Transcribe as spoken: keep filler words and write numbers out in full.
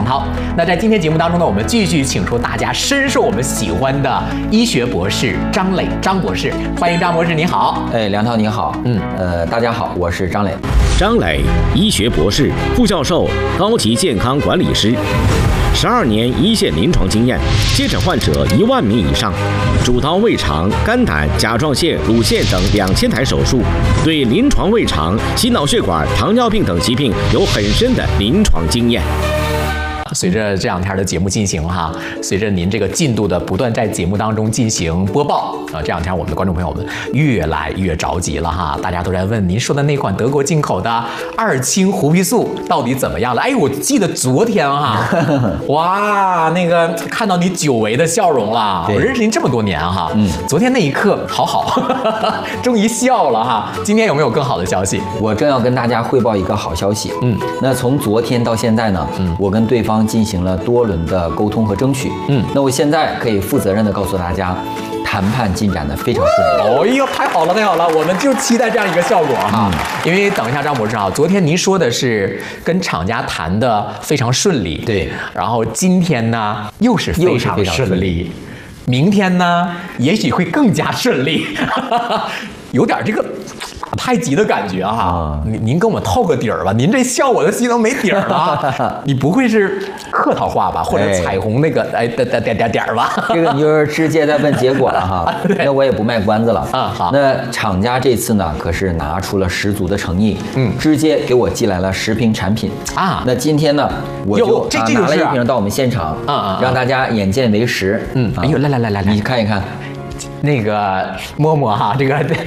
梁涛。那在今天节目当中呢，我们继续请出大家深受我们喜欢的医学博士张磊张博士，欢迎张博士，你好。 哎，梁涛你好，嗯，呃，大家好，我是张磊。 张磊，医学博士、副教授、高级健康管理师，十二年一线临床经验，接诊患者一万名以上，主刀胃肠、肝胆、甲状腺、乳腺等两千台手术，对临床胃肠、心脑血管、糖尿病等疾病有很深的临床经验。 随着这两天的节目进行哈，随着您这个进度的不断在节目当中进行播报啊，这两天我们的观众朋友们越来越着急了哈，大家都在问您说的那款德国进口的二氢胡皮素到底怎么样了？哎，我记得昨天哈，哇，那个看到你久违的笑容了，我认识您这么多年哈，嗯，昨天那一刻好好，终于笑了哈。今天有没有更好的消息？ 我正要跟大家汇报一个好消息，嗯，那从昨天到现在呢，嗯，我跟对方进行了多轮的沟通和争取，嗯，那我现在可以负责任的告诉大家，谈判进展的非常顺利。哎呦，太好了，太好了，我们就期待这样一个效果哈。嗯、因为等一下，张博士啊，昨天您说的是跟厂家谈的非常顺利， 对， 然后今天呢又是非常顺利，明天呢也许会更加顺利，有点这个。太急的感觉哈，您、嗯、您跟我们透个底儿吧，您这笑我的心都没底儿了。你不会是客套话吧，或者彩虹那个哎点点点点点儿吧？ 这个你就是直接在问结果了哈。那我也不卖关子了啊。好，那厂家这次呢可是拿出了十足的诚意，嗯，直接给我寄来了十瓶产品啊。那今天呢，我就这、啊、 拿了一瓶到我们现场，啊啊，让大家眼见为实。嗯， 哎呦，来来来来来， 你看一看。 那个摸摸哈，这个